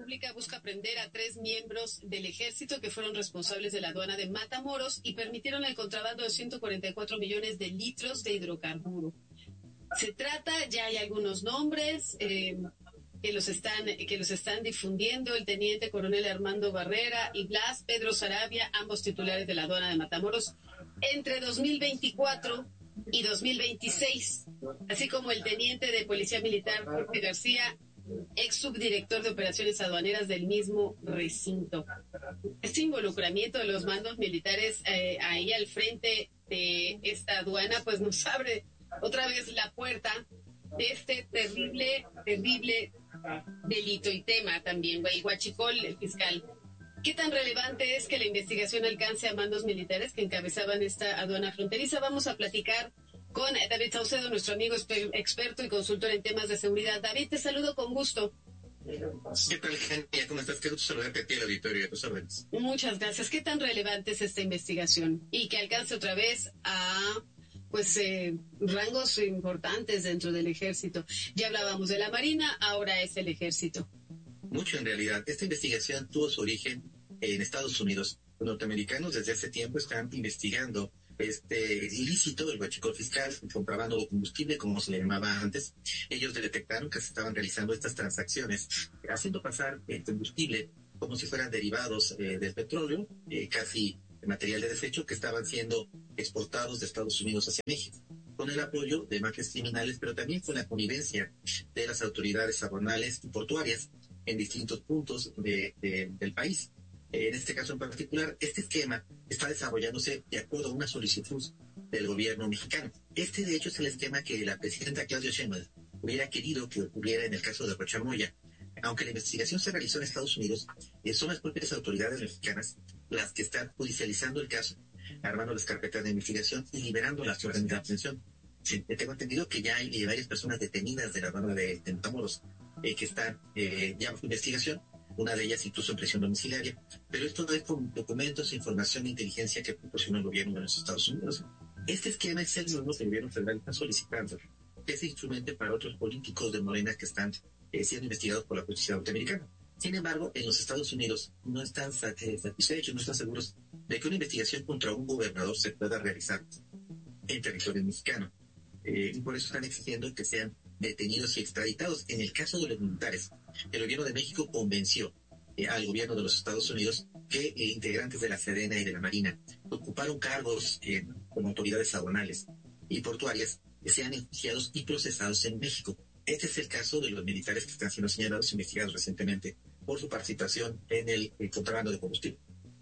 República busca prender a 3 miembros del ejército que fueron responsables de la aduana de Matamoros y permitieron el contrabando de 144 millones de litros de hidrocarburo. Se trata, ya hay algunos nombres que los están difundiendo: el teniente coronel Armando Barrera y Blas Pedro Sarabia, ambos titulares de la aduana de Matamoros, entre 2024 y 2026, así como el teniente de Policía Militar Jorge García, ex subdirector de operaciones aduaneras del mismo recinto. Este involucramiento de los mandos militares ahí al frente de esta aduana pues nos abre otra vez la puerta de este terrible delito y tema también. Huachicol, el fiscal: ¿qué tan relevante es que la investigación alcance a mandos militares que encabezaban esta aduana fronteriza? Vamos a platicar con David Saucedo, nuestro amigo experto y consultor en temas de seguridad. David, te saludo con gusto. ¿Qué tal, Genia? ¿Cómo estás? Qué gusto saludarte a ti, el auditorio, a tus órdenes. Muchas gracias. ¿Qué tan relevante es esta investigación y que alcance otra vez a rangos importantes dentro del ejército? Ya hablábamos de la Marina, ahora es el ejército. Mucho, en realidad. Esta investigación tuvo su origen en Estados Unidos. Los norteamericanos desde hace tiempo están investigando este ilícito, el huachicol fiscal, el contrabando de combustible, como se le llamaba antes. Ellos detectaron que se estaban realizando estas transacciones, haciendo pasar el combustible como si fueran derivados del petróleo, casi material de desecho, que estaban siendo exportados de Estados Unidos hacia México, con el apoyo de mafias criminales, pero también con la connivencia de las autoridades aduanales y portuarias en distintos puntos del país. En este caso en particular, este esquema está desarrollándose de acuerdo a una solicitud del gobierno mexicano. Este, de hecho, es el esquema que la presidenta Claudia Sheinbaum hubiera querido que ocurriera en el caso de Rocha Moya. Aunque la investigación se realizó en Estados Unidos, son las propias autoridades mexicanas las que están judicializando el caso, armando las carpetas de investigación y liberando las órdenes de aprehensión. Tengo entendido que ya hay varias personas detenidas de la banda de Matamoros que están ya bajo investigación, una de ellas incluso en prisión domiciliaria, pero esto no es con documentos e información de inteligencia que proporcionó el gobierno de los Estados Unidos. Este esquema es el mismo que el gobierno federal está solicitando, que se instrumente para otros políticos de Morena que están siendo investigados por la justicia norteamericana. Sin embargo, en los Estados Unidos no están satisfechos, no están seguros de que una investigación contra un gobernador se pueda realizar en territorio mexicano. Y por eso están exigiendo que sean detenidos y extraditados. En el caso de los militares, el gobierno de México convenció al gobierno de los Estados Unidos que integrantes de la Sedena y de la Marina ocuparon cargos como autoridades aduanales y portuarias que sean enjuiciados y procesados en México. Este es el caso de los militares que están siendo señalados e investigados recientemente por su participación en el contrabando de combustible.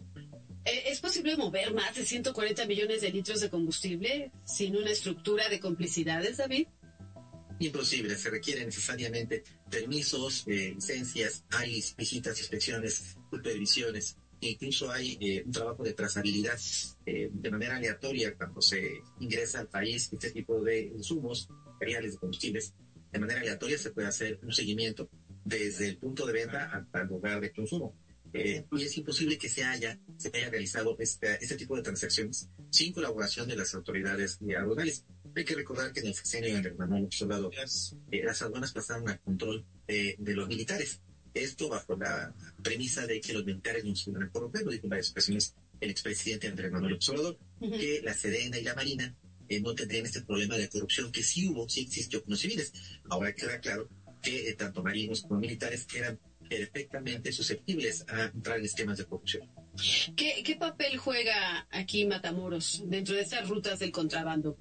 ¿Es posible mover más de 140 millones de litros de combustible sin una estructura de complicidades, David? Imposible. Se requieren necesariamente permisos, licencias, hay visitas, inspecciones, supervisiones, e incluso hay un trabajo de trazabilidad de manera aleatoria cuando se ingresa al país este tipo de insumos, materiales de combustibles. De manera aleatoria se puede hacer un seguimiento desde el punto de venta hasta el lugar de consumo. Y es imposible que se haya realizado este tipo de transacciones sin colaboración de las autoridades aduanales. Hay que recordar que en el sexenio de Andrés Manuel López Obrador, las aduanas pasaron al control de los militares. Esto bajo la premisa de que los militares no se iban a corromper, lo dijo en varias ocasiones el expresidente Andrés Manuel López Obrador, que la Sedena y la Marina no tendrían este problema de corrupción que sí existió con los civiles. Ahora queda claro que tanto marinos como militares eran perfectamente susceptibles a entrar en esquemas de corrupción. ¿Qué papel juega aquí Matamoros dentro de estas rutas del contrabando?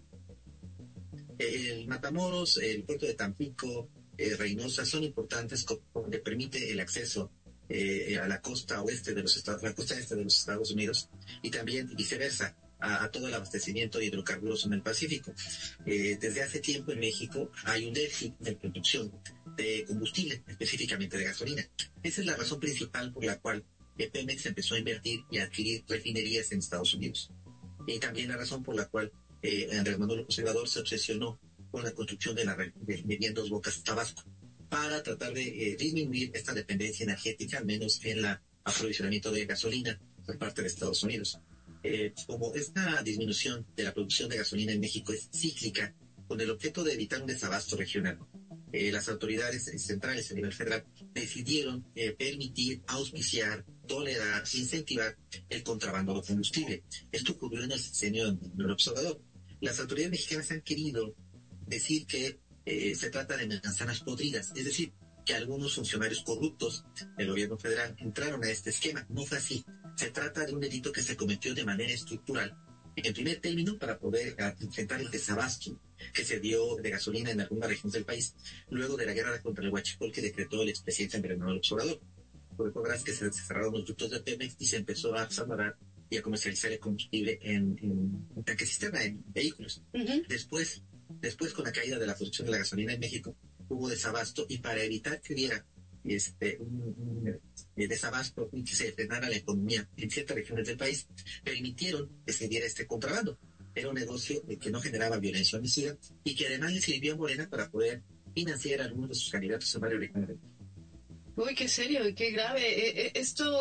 El Matamoros, el puerto de Tampico, Reynosa son importantes porque permite el acceso a la costa oeste de los Estados, la costa este de los Estados Unidos, y también viceversa a todo el abastecimiento de hidrocarburos en el Pacífico. Desde hace tiempo en México hay un déficit de producción de combustible, específicamente de gasolina. Esa es la razón principal por la cual Pemex empezó a invertir y a adquirir refinerías en Estados Unidos. Y también la razón por la cual Andrés Manuel López Obrador se obsesionó con la construcción de Bien Dos Bocas Tabasco para tratar de disminuir esta dependencia energética, al menos en el aprovisionamiento de gasolina por parte de Estados Unidos. Como esta disminución de la producción de gasolina en México es cíclica, con el objeto de evitar un desabasto regional, las autoridades centrales a nivel federal decidieron permitir, auspiciar, tolerar, incentivar el contrabando de combustible. Esto ocurrió en el sexenio del observador. Las autoridades mexicanas han querido decir que se trata de manzanas podridas, es decir, que algunos funcionarios corruptos del gobierno federal entraron a este esquema. No fue así. Se trata de un delito que se cometió de manera estructural. En primer término, para poder enfrentar el desabasto que se dio de gasolina en algunas regiones del país, luego de la guerra contra el huachicol que decretó el expresidente Andrés Manuel López Obrador. Recordarás que se cerraron los ductos de Pemex y se empezó a salvar y a comercializar el combustible en tanques cisterna, en vehículos. Uh-huh. Después, con la caída de la producción de la gasolina en México, hubo desabasto, y para evitar que hubiera un desabasto y que se frenara la economía en ciertas regiones del país, permitieron que se diera este contrabando. Era un negocio que no generaba violencia homicida y que además le sirvió a Morena para poder financiar a algunos de sus candidatos en varios regiones. Uy, qué serio y qué grave.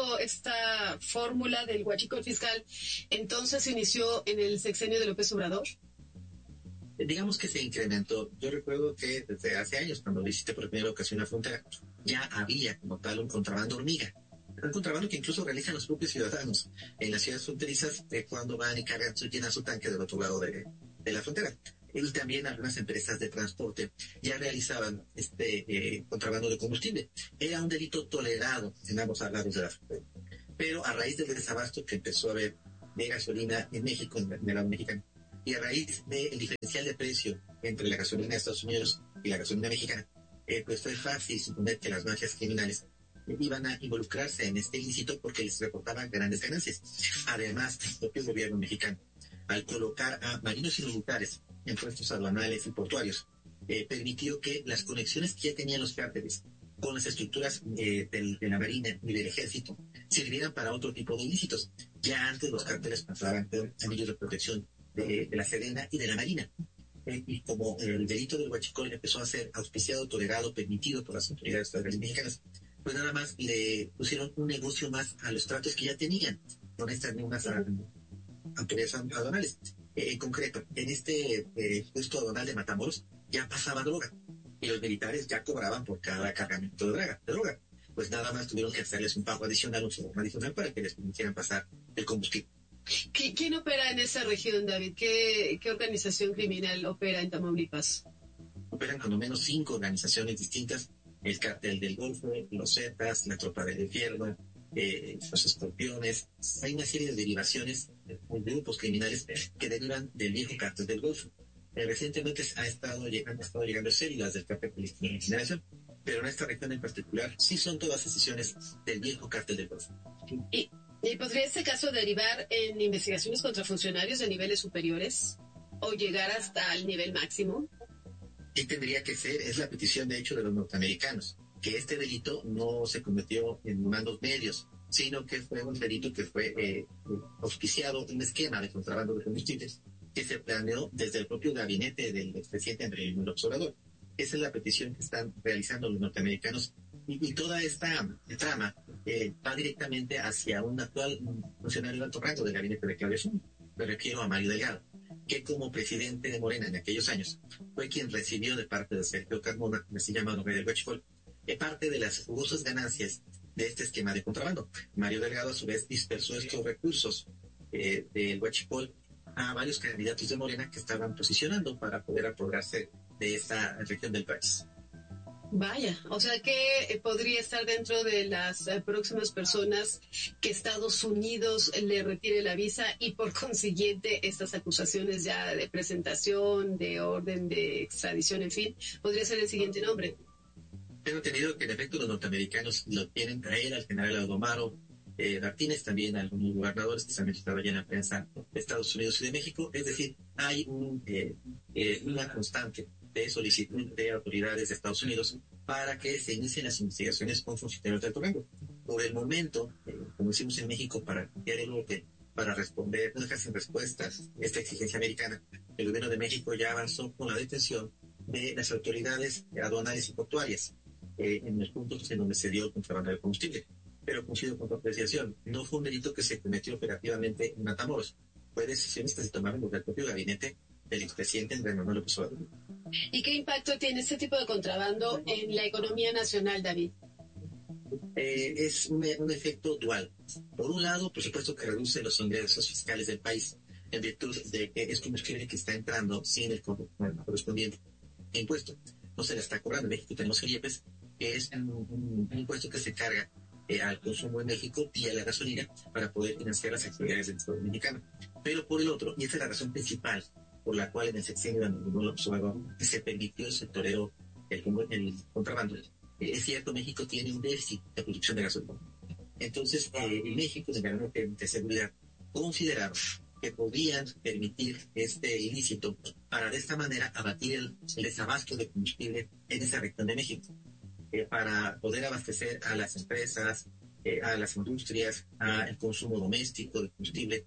Esta fórmula del huachicol fiscal, entonces se inició en el sexenio de López Obrador. Digamos que se incrementó. Yo recuerdo que desde hace años, cuando visité por primera ocasión la frontera, ya había como tal un contrabando hormiga. Un contrabando que incluso realizan los propios ciudadanos en las ciudades fronterizas cuando van y cargan, llenan su tanque del otro lado de la frontera. Y también algunas empresas de transporte ya realizaban contrabando de combustible. Era un delito tolerado en ambos lados de la frontera. Pero a raíz del desabasto que empezó a haber de gasolina en México, en el lado mexicano, y a raíz del diferencial de precio entre la gasolina de Estados Unidos y la gasolina mexicana, pues fue fácil suponer que las mafias criminales iban a involucrarse en este ilícito porque les reportaban grandes ganancias. Además, el propio gobierno mexicano, al colocar a marinos y militares en puestos aduanales y portuarios, permitió que las conexiones que ya tenían los cárteles con las estructuras de la Marina y del Ejército sirvieran para otro tipo de ilícitos. Ya antes los cárteles pasaban por anillos de protección de la Sedena y de la Marina. Y como el delito del huachicol empezó a ser auspiciado, tolerado, permitido por las autoridades federales mexicanas, pues nada más le pusieron un negocio más a los tratos que ya tenían con estas mismas autoridades aduanales. En concreto, en este puesto aduanal de Matamoros ya pasaba droga y los militares ya cobraban por cada cargamento de droga. Pues nada más tuvieron que hacerles un pago adicional, un soborno adicional para que les permitieran pasar el combustible. ¿Quién opera en esa región, David? ¿Qué organización criminal opera en Tamaulipas? Operan cuando menos 5 organizaciones distintas: el Cártel del Golfo, los Zetas, la Tropa del Infierno, los Escorpiones. Hay una serie de derivaciones de grupos criminales que derivan del viejo Cártel del Golfo. Recientemente han estado llegando células del Cártel de la Generación, pero en esta región en particular sí son todas decisiones del viejo Cártel del Golfo. ¿Y podría este caso derivar en investigaciones contra funcionarios de niveles superiores o llegar hasta el nivel máximo? Y tendría que ser, es la petición de hecho de los norteamericanos, que este delito no se cometió en mandos medios, sino que fue un delito que fue auspiciado, un esquema de contrabando de combustibles que se planeó desde el propio gabinete del expresidente Andrés Manuel López Obrador. Esa es la petición que están realizando los norteamericanos, y toda esta trama va directamente hacia un actual funcionario de alto rango del gabinete de Claudia Sheinbaum. Me refiero a Mario Delgado, que como presidente de Morena en aquellos años fue quien recibió de parte de Sergio Carmona, así llamado rey del huachicol, parte de las jugosas ganancias de este esquema de contrabando. Mario Delgado a su vez dispersó estos recursos del huachicol a varios candidatos de Morena que estaban posicionando para poder apoderarse de esta región del país. Vaya, o sea que podría estar dentro de las próximas personas que Estados Unidos le retire la visa, y por consiguiente estas acusaciones ya de presentación, de orden de extradición, en fin, podría ser el siguiente nombre. Tengo entendido que en efecto los norteamericanos lo quieren traer al general Aldomaro Martínez, también a algunos gobernadores que se han mencionado ya en la prensa de Estados Unidos y de México. Es decir, hay una constante de solicitud de autoridades de Estados Unidos para que se inicien las investigaciones con funcionarios de alto rango. Por el momento, como decimos en México, para cambiar el golpe, para responder, no dejar sin respuestas esta exigencia americana, el gobierno de México ya avanzó con la detención de las autoridades aduanales y portuarias en los puntos en donde se dio el contrabando de combustible. Pero coincido con tu apreciación, no fue un delito que se cometió operativamente en Matamoros. Fue decisiones que se tomaron desde el propio gabinete del expresidente Andrés Manuel López Obrador. ¿Y qué impacto tiene este tipo de contrabando en la economía nacional, David? Es un efecto dual. Por un lado, por supuesto que reduce los ingresos fiscales del país en virtud de que es combustible que está entrando sin el correspondiente impuesto. No se le está cobrando. En México tenemos el IEPES, que es un impuesto que se carga al consumo en México vía la gasolina para poder financiar las actividades del Estado mexicano. Pero por el otro, y esta es la razón principal por la cual en el sexenio de Andrés Manuel López Obrador se permitió el sectorero el contrabando. Es cierto, México tiene un déficit de producción de gasolina. Entonces, en México, en el gabinete de seguridad, consideraron que podían permitir este ilícito para de esta manera abatir el desabasto de combustible en esa región de México, para poder abastecer a las empresas, a las industrias, al consumo doméstico de combustible.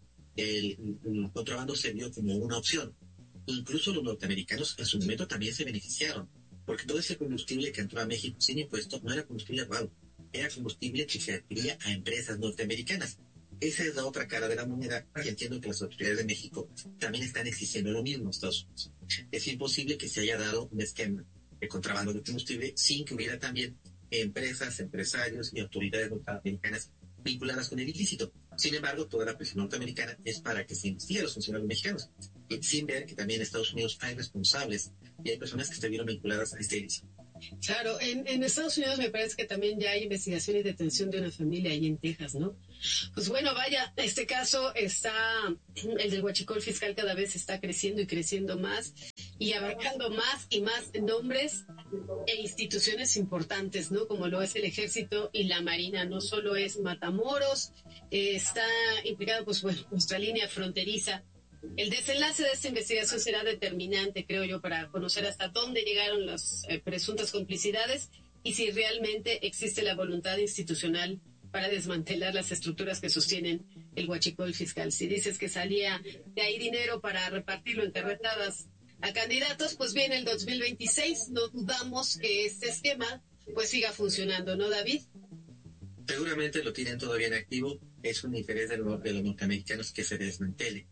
El contrabando se vio como una opción. Incluso los norteamericanos en su momento también se beneficiaron, porque todo ese combustible que entró a México sin impuesto no era combustible robado, era combustible que se adquiría a empresas norteamericanas. Esa es la otra cara de la moneda, y entiendo que las autoridades de México también están exigiendo lo mismo a Estados Unidos. Es imposible que se haya dado un esquema de contrabando de combustible sin que hubiera también empresas, empresarios y autoridades norteamericanas vinculadas con el ilícito. Sin embargo, toda la presión norteamericana es para que se investigue a los funcionarios mexicanos, sin ver que también en Estados Unidos hay responsables y hay personas que estuvieron vinculadas a este ilícito. Claro, en Estados Unidos me parece que también ya hay investigación y detención de una familia ahí en Texas, ¿no? Pues bueno, vaya, este caso está, el del huachicol fiscal cada vez está creciendo y creciendo más y abarcando más y más nombres e instituciones importantes, ¿no? Como lo es el Ejército y la Marina, no solo es Matamoros, está implicado, pues bueno, nuestra línea fronteriza. El desenlace de esta investigación será determinante, creo yo, para conocer hasta dónde llegaron las presuntas complicidades y si realmente existe la voluntad institucional para desmantelar las estructuras que sostienen el huachicol fiscal. Si dices que salía de ahí dinero para repartirlo en carretadas a candidatos, pues viene el 2026, no dudamos que este esquema pues siga funcionando, ¿no, David? Seguramente lo tienen todavía en activo, es un interés de los norteamericanos que se desmantele.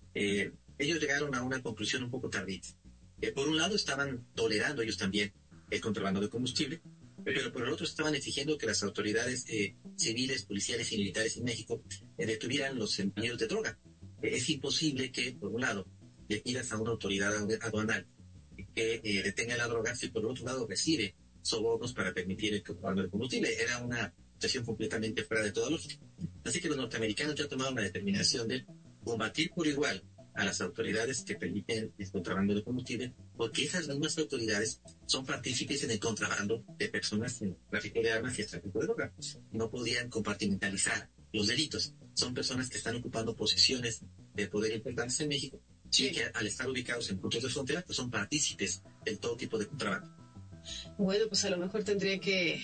Ellos llegaron a una conclusión un poco tardía. Por un lado estaban tolerando ellos también el contrabando de combustible, pero por el otro estaban exigiendo que las autoridades civiles, policiales y militares en México detuvieran los envíos de droga. Es imposible que, por un lado, le pidas a una autoridad aduanal que detenga la droga si por el otro lado recibe sobornos para permitir el contrabando de combustible. Era una situación completamente fuera de toda lógica. Así que los norteamericanos ya tomaron la determinación de combatir por igual a las autoridades que permiten el contrabando de combustible, porque esas mismas autoridades son partícipes en el contrabando de personas, en el tráfico de armas y el tráfico de droga. No podían compartimentalizar los delitos. Son personas que están ocupando posiciones de poder importantes en México, y que al estar ubicados en puntos de frontera, pues son partícipes de todo tipo de contrabando. Bueno, pues a lo mejor tendría que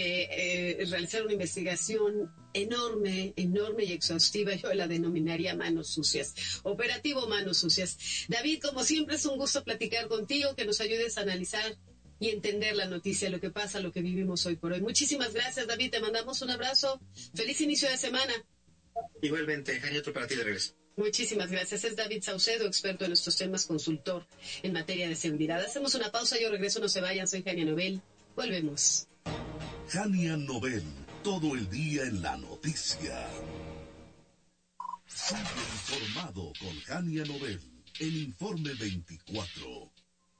realizar una investigación enorme y exhaustiva. Yo la denominaría manos sucias, operativo manos sucias. David, como siempre es un gusto platicar contigo, que nos ayudes a analizar y entender la noticia, lo que pasa, lo que vivimos hoy por hoy. Muchísimas gracias, David, te mandamos un abrazo, feliz inicio de semana. Igualmente, Jani, otro para ti de regreso. Muchísimas gracias. Es David Saucedo, experto en estos temas, consultor en materia de seguridad. Hacemos una pausa, yo regreso, no se vayan, soy Jania Nobel. Volvemos. Jania Nobel, todo el día en la noticia. Sigue informado con Jania Nobel, el Informe 24.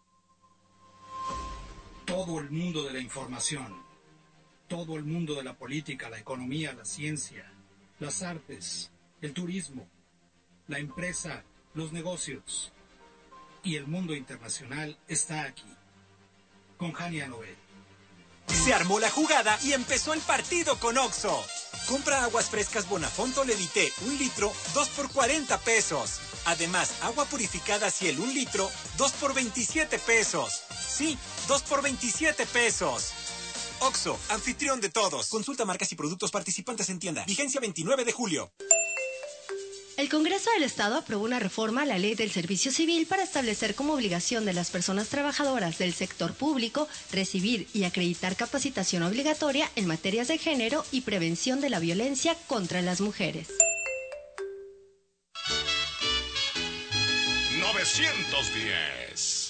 Todo el mundo de la información, todo el mundo de la política, la economía, la ciencia, las artes, el turismo, la empresa, los negocios y el mundo internacional está aquí, con Jania Nobel. Se armó la jugada y empezó el partido con Oxxo. Compra aguas frescas Bonafonto Levité, 1 litro, 2 por 40 pesos. Además, agua purificada Ciel 1 litro, 2 por 27 pesos. Sí, 2 por 27 pesos. Oxxo, anfitrión de todos. Consulta marcas y productos participantes en tienda. Vigencia 29 de julio. El Congreso del Estado aprobó una reforma a la Ley del Servicio Civil para establecer como obligación de las personas trabajadoras del sector público recibir y acreditar capacitación obligatoria en materias de género y prevención de la violencia contra las mujeres. 910.